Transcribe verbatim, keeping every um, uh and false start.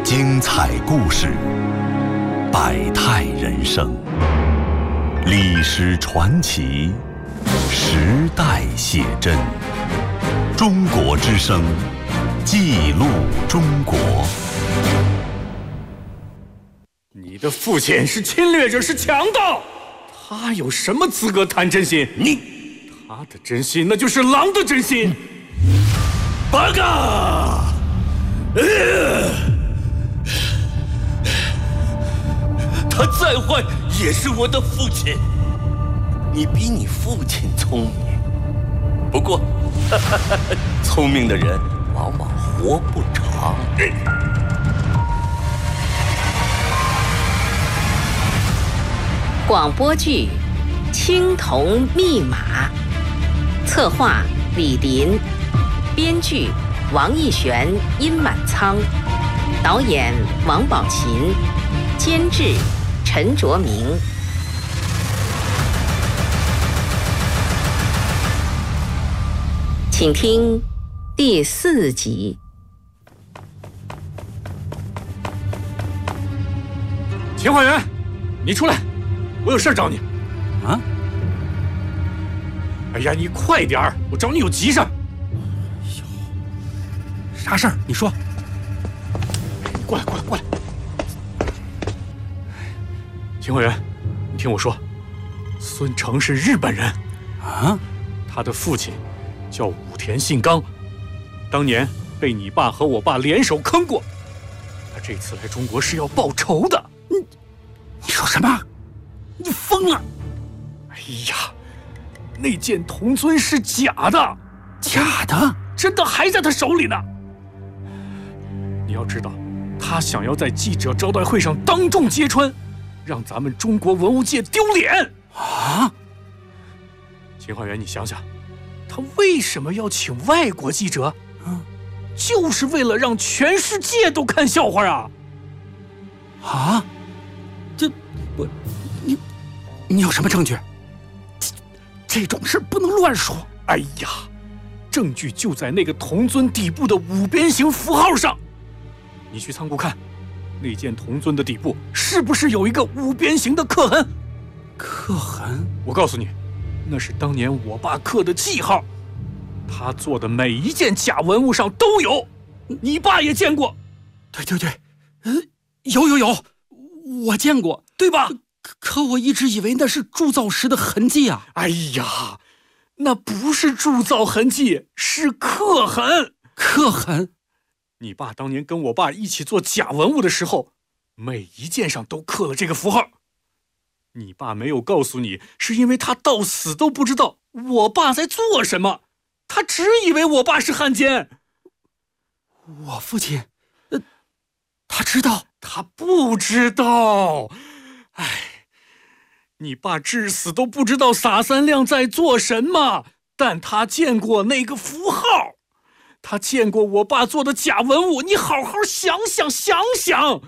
精彩故事，百态人生，历史传奇，时代写真。中国之声，记录中国。 你的父亲是侵略者，是强盗，他有什么资格谈真心？ 你， 他的真心那就是狼的真心。 八嘎！呃他再坏也是我的父亲。你比你父亲聪明，不过，哈哈哈，聪明的人往往活不长。 广播剧《青铜密码》，策划李林，编剧王义璇、殷满仓，导演王宝琴，监制陈卓明。请听第四集。 秦化元，你出来，我有事找你。 啊？ 哎呀，你快点儿，我找你有急事。 啥事儿？你说。 你过来，过来，过来。秦化元，你听我说，孙成是日本人啊， 他的父亲叫武田信纲，当年被你爸和我爸联手坑过。他这次来中国是要报仇的。 你，你说什么？你疯了！ 哎呀，那件铜尊是假的， 假的， 真的还在他手里呢。你要知道，他想要在记者招待会上当众揭穿，让咱们中国文物界丢脸啊！ 秦化元，你想想，他为什么要请外国记者？ 嗯， 就是为了让全世界都看笑话啊！ 啊，这我你你有什么证据？这这种事不能乱说。 哎呀，证据就在那个铜尊底部的五边形符号上。你去仓库看，那件铜尊的底部是不是有一个五边形的刻痕？ 刻痕？ 我告诉你，那是当年我爸刻的记号，他做的每一件假文物上都有，你爸也见过。 对对对，呃，有有有，我见过， 对吧？ 可可我一直以为那是铸造时的痕迹啊！ 哎呀，那不是铸造痕迹，是刻痕。 刻痕？ 你爸当年跟我爸一起做假文物的时候，每一件上都刻了这个符号。你爸没有告诉你，是因为他到死都不知道我爸在做什么，他只以为我爸是汉奸。 我父亲，呃，他知道？ 他不知道。哎，你爸至死都不知道撒三亮在做什么，但他见过那个符号，他见过我爸做的假文物，你好好想想想想。